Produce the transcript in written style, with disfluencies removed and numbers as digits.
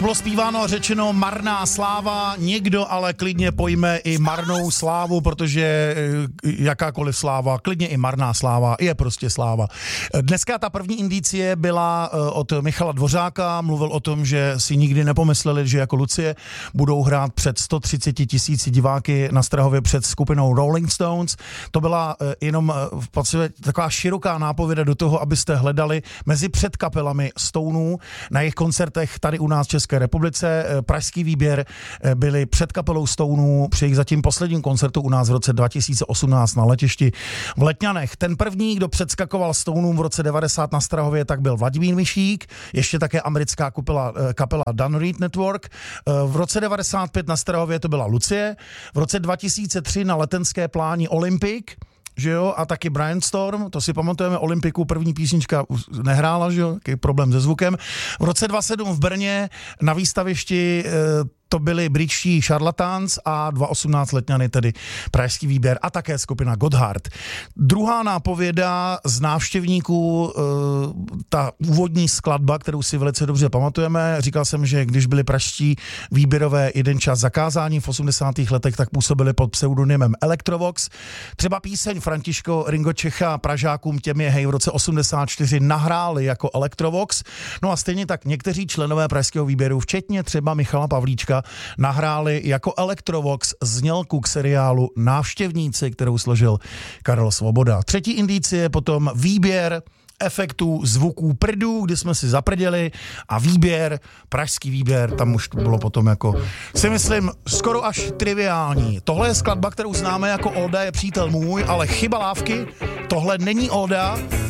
Jak bylo zpíváno a řečeno, marná sláva, někdo ale klidně pojme i marnou slávu, protože jakákoliv sláva, klidně i marná sláva, je prostě sláva. Dneska ta první indicie byla od Michala Dvořáka, mluvil o tom, že si nikdy nepomysleli, že jako Lucie budou hrát před 130 000 diváky na Strahově před skupinou Rolling Stones. To byla jenom v podstatě taková široká nápověda do toho, abyste hledali mezi předkapelami Stoneů na jejich koncertech tady u nás v České republice. Pražský výběr byli před kapelou Stoneů při jejich zatím posledním koncertu u nás v roce 2018 na letišti v Letňanech. Ten první, kdo předskakoval Stoneům v roce 90 na Strahově, tak byl Vladimír Mišík, ještě také americká kapela Dan Reed Network. V roce 95 na Strahově to byla Lucie, v roce 2003 na Letenské pláni Olympic, že jo, a taky Brian Storm, to si pamatujeme, Olympiku, první písnička nehrála, že jo, jaký problém se zvukem. V roce 2007 v Brně na výstavišti to byli britští Charlatans a 2018 Letňany, tedy pražský výběr a také skupina Gotthard. Druhá nápověda z návštěvníků, ta úvodní skladba, kterou si velice dobře pamatujeme. Říkal jsem, že když byli pražští výběrové jeden čas zakázání v 80. letech, tak působili pod pseudonymem Electrovox. Třeba píseň Františko Ringo Čecha Pražákům těm je hej v roce 84 nahráli jako Electrovox. No a stejně tak někteří členové pražského výběru, včetně třeba Michala Pavlíčka, nahráli jako Electrovox znělku k seriálu Návštěvníci, kterou složil Karel Svoboda. Třetí indicie potom výběr efektů, zvuků prdů, kdy jsme si zaprděli, a výběr, pražský výběr, tam už to bylo potom jako, si myslím, skoro až triviální. Tohle je skladba, kterou známe jako Olda je přítel můj, ale chyba lávky, tohle není Olda,